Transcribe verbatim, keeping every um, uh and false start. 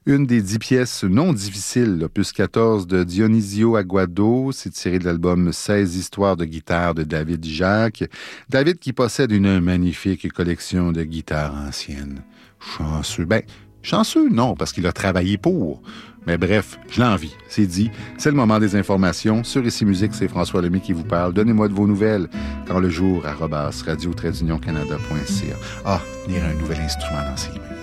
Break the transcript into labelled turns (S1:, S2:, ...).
S1: Une des dix pièces non difficiles, l'opus quatorze de Dionisio Aguado, c'est tiré de l'album seize histoires de guitare de David Jacques. David qui possède une magnifique collection de guitares anciennes. Chanceux. Ben, chanceux, non, parce qu'il a travaillé pour. Mais bref, je l'envie, c'est dit. C'est le moment des informations. Sur Ici Musique, c'est François Lemay qui vous parle. Donnez-moi de vos nouvelles quand le jour, arobase radio-canada point c a. Ah, il y a un nouvel instrument dans ses mains.